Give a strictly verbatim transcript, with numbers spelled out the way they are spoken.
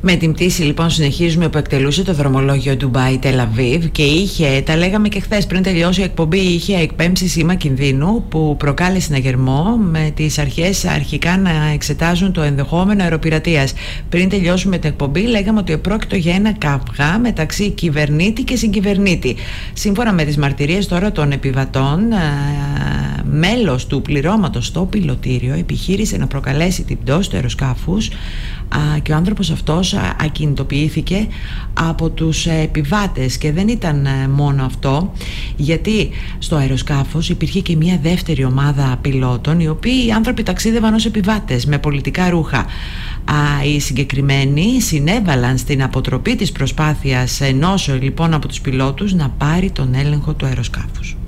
Με την πτήση λοιπόν συνεχίζουμε που εκτελούσε το δρομολόγιο Ντουμπάι Τελαβίβ και είχε, τα λέγαμε και χθες πριν τελειώσει η εκπομπή, είχε εκπέμψει σήμα κινδύνου που προκάλεσε συναγερμό με τις αρχές αρχικά να εξετάζουν το ενδεχόμενο αεροπειρατείας. Πριν τελειώσουμε την εκπομπή λέγαμε ότι επρόκειτο για ένα καυγά μεταξύ κυβερνήτη και συγκυβερνήτη. Σύμφωνα με τις μαρτυρίες τώρα των επιβατών, μέλος του πληρώματος στο πιλωτήριο επιχείρησε να προκαλέσει την πτώση του αεροσκάφους και ο άνθρωπος αυτός ακινητοποιήθηκε από τους επιβάτες. Και δεν ήταν μόνο αυτό, γιατί στο αεροσκάφος υπήρχε και μια δεύτερη ομάδα πιλότων, οι οποίοι οι άνθρωποι ταξίδευαν ως επιβάτες με πολιτικά ρούχα. Οι συγκεκριμένοι συνέβαλαν στην αποτροπή της προσπάθειας ενός λοιπόν από τους πιλότους να πάρει τον έλεγχο του αεροσκάφους.